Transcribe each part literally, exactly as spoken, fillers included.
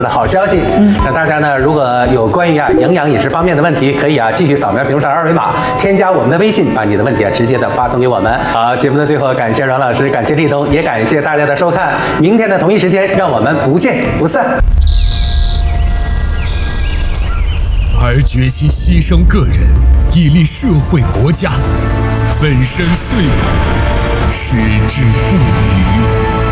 的好消息，那大家呢，如果有关于啊营养饮食方面的问题，可以啊继续扫描屏幕上二维码，添加我们的微信，把你的问题啊直接的发送给我们。好，节目的最后，感谢阮老师，感谢立冬，也感谢大家的收看。明天的同一时间，让我们不见不散。 而决心牺牲个人，以立社会国家，粉身碎骨，矢志不渝。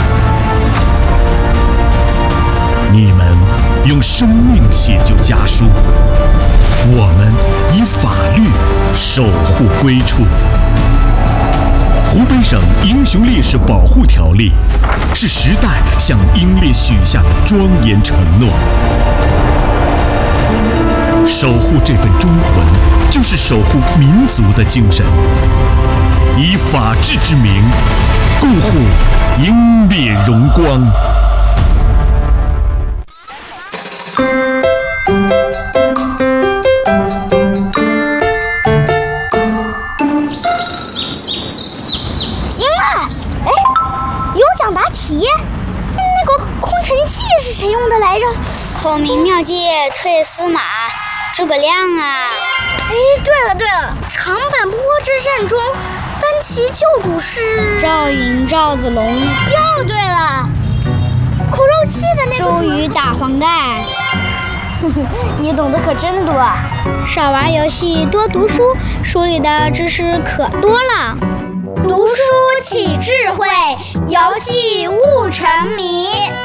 你们用生命写就家书，我们以法律守护归处。湖北省英雄烈士保护条例是时代向英烈许下的庄严承诺。守护这份忠魂，就是守护民族的精神。以法治之名，共护英烈荣光。 谁用的来着？孔明妙计退司马，诸葛亮啊！ 哎，对了对了，长坂坡之战中，单骑救主是赵云、赵子龙。 又对了，口肉器的那个周瑜打黄盖。 你懂得可真多。 少玩游戏，多读书，书里的知识可多了。 读书起智慧，游戏悟沉迷。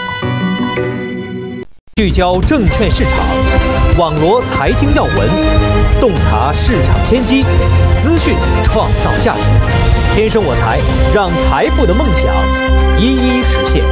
聚焦证券市场，网罗财经要闻，洞察市场先机，资讯创造价值。天生我材，让财富的梦想一一实现。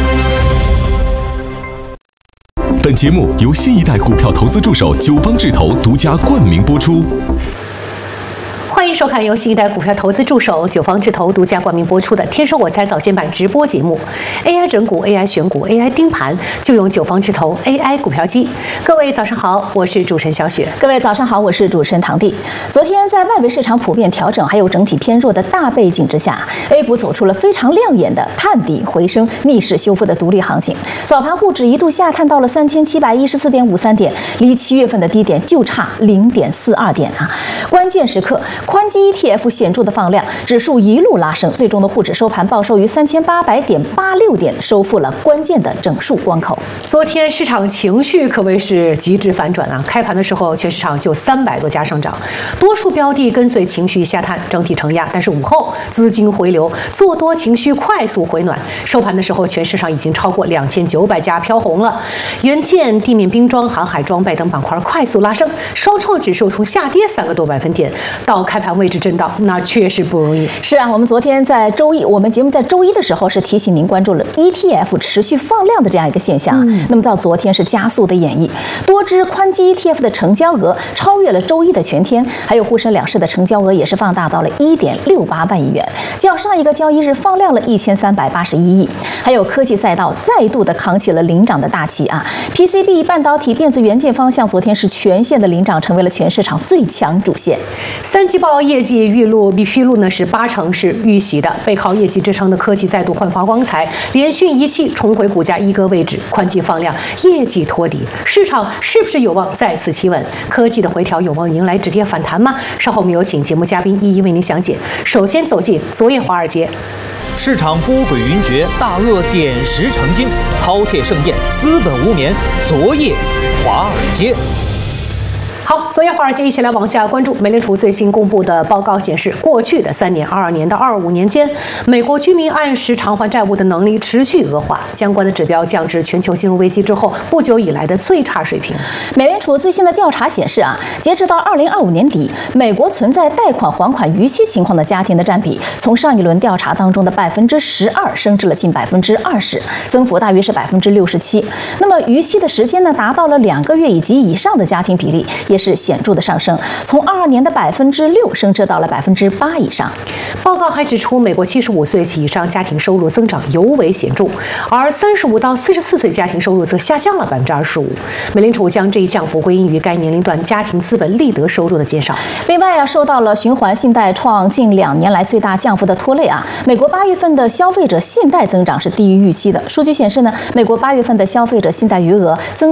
本节目由新一代股票投资助手九方智投独家冠名播出。 欢迎收看由新一代股票投资助手九方智投独家冠名播出的《天生我材早间版》直播节目。A I 整股、A I 选股、A I 盯盘，就用九方智投 A I 股票机。各位早上好，我是主持人小雪。 各位早上好，我是主持人唐弟。昨天在外围市场普遍调整，还有整体偏弱的大背景之下 ，A 股走出了非常亮眼的探底回升、逆势修复的独立行情。早盘沪指一度下探到了三千七百一十四点五三点，离七月份的低点就差零点四二点啊！关键时刻。宽基 E T F 显著的放量，指数一路拉升，最终的沪指收盘报收于三千八百点八六点，收复了关键的整数关口。 昨天市场情绪可谓是极致反转啊！开盘的时候，全市场就三百多家上涨，多数标的跟随情绪下探，整体承压。但是午后资金回流，做多情绪快速回暖，收盘的时候，全市场已经超过两千九百家飘红了。元件、地面兵装、航海装备等板块快速拉升，双创指数从下跌三个多百分点到开盘位置震荡，那确实不容易。 是啊，我们昨天在周一，我们节目在周一的时候是提醒您关注了 E T F 持续放量的这样一个现象。嗯、那么到昨天是加速的演绎，多只宽基 E T F 的成交额超越了周一的全天，还有沪深两市的成交额也是放大到了一点六八万亿元，较上一个交易日放量了一千三百八十一亿。还有科技赛道再度的扛起了领涨的大旗啊 ，P C B 半导体电子元件方向昨天是全线的领涨，成为了全市场最强主线。 三季报业绩预录比披露呢是八成是预习的，背靠业绩支撑的科技再度焕发光彩，连续一气重回股价一哥位置，宽基放量，业绩托底，市场是不是有望再次企稳？科技的回调有望迎来止跌反弹吗？稍后我们有请节目嘉宾一一为您详解。首先走进昨夜华尔街。 市场波诡云谲，大鳄点石成金，饕餮盛宴，资本无眠。昨夜华尔街。 好，昨夜华尔街一起来往下关注。美联储最新公布的报告显示，过去的三年，二二年到二五年间，美国居民按时偿还债务的能力持续恶化，相关的指标降至全球金融危机之后不久以来的最差水平。 美联储最新的调查显示啊，截止到二零二五年底，美国存在贷款还款逾期情况的家庭的占比，从上一轮调查当中的百分之十二升至了近百分之二十，增幅大约是百分之六十七。那么逾期的时间呢，达到了两个月以及以上的家庭比例也是显著的上升，从二二年的百分之六升至到了百分之八以上。 报告还指出，美国七十五岁及以上家庭收入增长尤为显著，而三十五到四十四岁家庭收入则下降了百分之二十五。美联储将这一降幅归因于该年龄段家庭资本利得收入的减少。 另外啊，受到了循环信贷创近两年来最大降幅的拖累啊，美国八月份的消费者信贷增长是低于预期的。数据显示呢，美国八月份的消费者信贷余额增